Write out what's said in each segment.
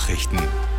Nachrichten.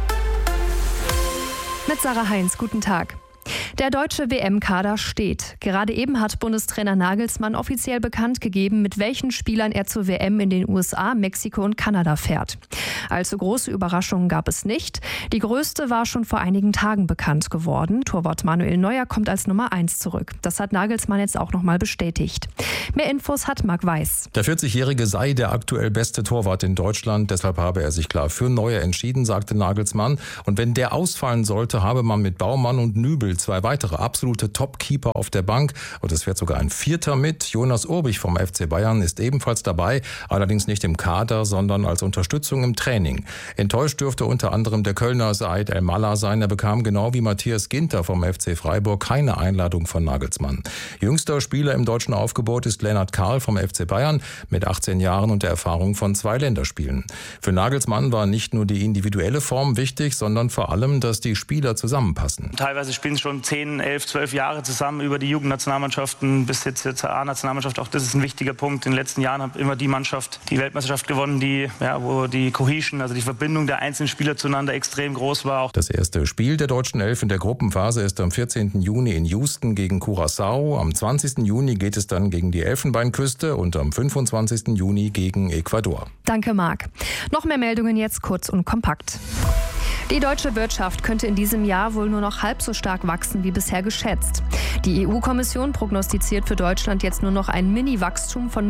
Mit Sarah Heinz, guten Tag. Der deutsche WM-Kader steht. Gerade eben hat Bundestrainer Nagelsmann offiziell bekannt gegeben, mit welchen Spielern er zur WM in den USA, Mexiko und Kanada fährt. Allzu große Überraschungen gab es nicht. Die größte war schon vor einigen Tagen bekannt geworden. Torwart Manuel Neuer kommt als Nummer 1 zurück. Das hat Nagelsmann jetzt auch nochmal bestätigt. Mehr Infos hat Marc Weiß. Der 40-Jährige sei der aktuell beste Torwart in Deutschland. Deshalb habe er sich klar für Neuer entschieden, sagte Nagelsmann. Und wenn der ausfallen sollte, habe man mit Baumann und Nübel zwei weitere absolute Top-Keeper auf der Bank. Und es fährt sogar ein Vierter mit. Jonas Urbich vom FC Bayern ist ebenfalls dabei. Allerdings nicht im Kader, sondern als Unterstützung im Training. Enttäuscht dürfte unter anderem der Kölner Said El-Mallah sein. Er bekam genau wie Matthias Ginter vom FC Freiburg keine Einladung von Nagelsmann. Jüngster Spieler im deutschen Aufgebot ist Lennart Karl vom FC Bayern mit 18 Jahren und der Erfahrung von 2 Länderspielen. Für Nagelsmann war nicht nur die individuelle Form wichtig, sondern vor allem, dass die Spieler zusammenpassen. Teilweise spielen schon 10, 11, 12 Jahre zusammen über die Jugendnationalmannschaften bis jetzt zur A-Nationalmannschaft. Auch das ist ein wichtiger Punkt. In den letzten Jahren hat immer die Mannschaft die Weltmeisterschaft gewonnen, wo die Cohesion, also die Verbindung der einzelnen Spieler zueinander extrem groß war. Das erste Spiel der deutschen Elf in der Gruppenphase ist am 14. Juni in Houston gegen Curaçao. Am 20. Juni geht es dann gegen die Elfenbeinküste und am 25. Juni gegen Ecuador. Danke, Marc. Noch mehr Meldungen jetzt kurz und kompakt. Die deutsche Wirtschaft könnte in diesem Jahr wohl nur noch halb so stark wachsen wie bisher geschätzt. Die EU-Kommission prognostiziert für Deutschland jetzt nur noch ein Mini-Wachstum von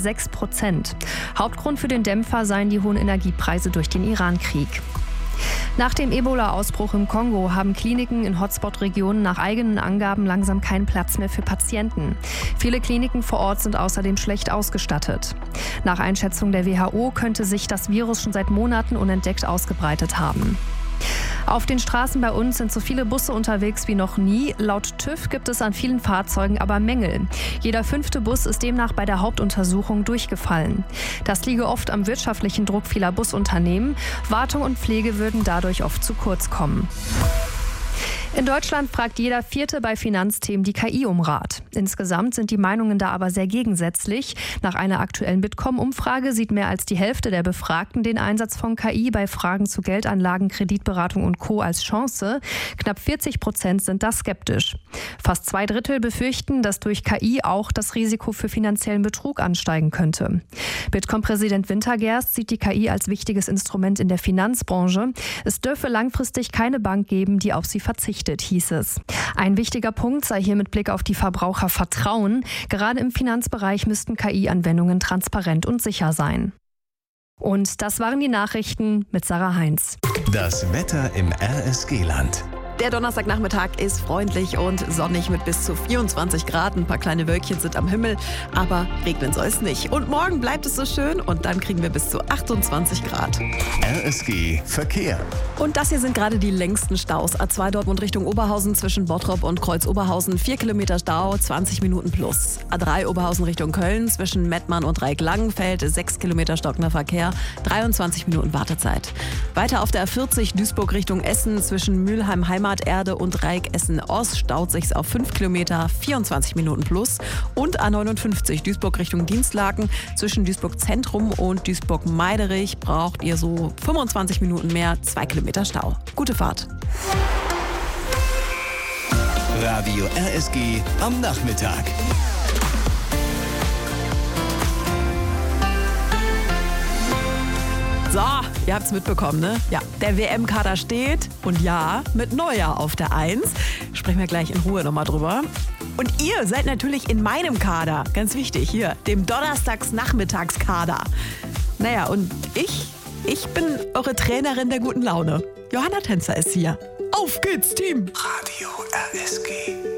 0,6%. Hauptgrund für den Dämpfer seien die hohen Energiepreise durch den Iran-Krieg. Nach dem Ebola-Ausbruch im Kongo haben Kliniken in Hotspot-Regionen nach eigenen Angaben langsam keinen Platz mehr für Patienten. Viele Kliniken vor Ort sind außerdem schlecht ausgestattet. Nach Einschätzung der WHO könnte sich das Virus schon seit Monaten unentdeckt ausgebreitet haben. Auf den Straßen bei uns sind so viele Busse unterwegs wie noch nie. Laut TÜV gibt es an vielen Fahrzeugen aber Mängel. Jeder 5. Bus ist demnach bei der Hauptuntersuchung durchgefallen. Das liege oft am wirtschaftlichen Druck vieler Busunternehmen. Wartung und Pflege würden dadurch oft zu kurz kommen. In Deutschland fragt jeder 4. bei Finanzthemen die KI um Rat. Insgesamt sind die Meinungen da aber sehr gegensätzlich. Nach einer aktuellen Bitkom-Umfrage sieht mehr als die Hälfte der Befragten den Einsatz von KI bei Fragen zu Geldanlagen, Kreditberatung und Co. als Chance. Knapp 40% sind da skeptisch. Fast 2/3 befürchten, dass durch KI auch das Risiko für finanziellen Betrug ansteigen könnte. Bitkom-Präsident Wintergerst sieht die KI als wichtiges Instrument in der Finanzbranche. Es dürfe langfristig keine Bank geben, die auf sie verzichtet, hieß es. Ein wichtiger Punkt sei hier mit Blick auf die Verbraucher Vertrauen. Gerade im Finanzbereich müssten KI-Anwendungen transparent und sicher sein. Und das waren die Nachrichten mit Sarah Heinz. Das Wetter im RSG-Land. Der Donnerstagnachmittag ist freundlich und sonnig mit bis zu 24 Grad. Ein paar kleine Wölkchen sind am Himmel, aber regnen soll es nicht. Und morgen bleibt es so schön und dann kriegen wir bis zu 28 Grad. RSG Verkehr. Und das hier sind gerade die längsten Staus. A2 Dortmund Richtung Oberhausen zwischen Bottrop und Kreuz-Oberhausen. 4 Kilometer Stau, 20 Minuten plus. A3 Oberhausen Richtung Köln zwischen Mettmann und Dreieck-Langenfeld. 6 Kilometer stockender Verkehr, 23 Minuten Wartezeit. Weiter auf der A40 Duisburg Richtung Essen zwischen Mülheim-Heimat Erde und Dreieck-Essen-Ost staut sich's auf 5 Kilometer, 24 Minuten plus. Und A59 Duisburg Richtung Dienstlaken zwischen Duisburg Zentrum und Duisburg Meiderich braucht ihr so 25 Minuten mehr, 2 Kilometer Stau. Gute Fahrt. Radio RSG am Nachmittag. So, ihr habt's mitbekommen, ne? Ja, der WM-Kader steht und ja, mit Neuer auf der 1. Sprechen wir gleich in Ruhe nochmal drüber. Und ihr seid natürlich in meinem Kader, ganz wichtig, hier, dem Donnerstags-Nachmittagskader. Naja, und ich bin eure Trainerin der guten Laune. Johanna Tänzer ist hier. Auf geht's, Team! Radio RSG.